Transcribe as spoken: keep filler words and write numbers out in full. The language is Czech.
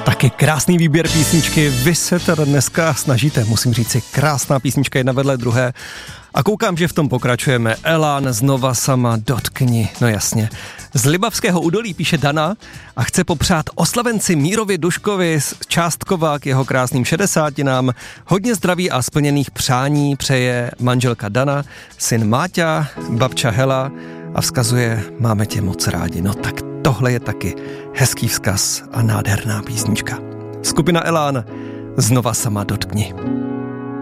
Taky krásný výběr písničky, vy se teda dneska snažíte, musím říct si, krásná písnička jedna vedle druhé. A koukám, že v tom pokračujeme. Elán, Znova sama, Dotkni, no jasně. Z Libavského údolí píše Dana a chce popřát oslavenci Mírovi Duškovi z Částkova k jeho krásným šedesátinám. Hodně zdraví a splněných přání přeje manželka Dana, syn Máťa, babča Hela a vzkazuje: máme tě moc rádi. No tak tohle je taky hezký vzkaz a nádherná písnička. Skupina Elán, Znova sama, Dotkni.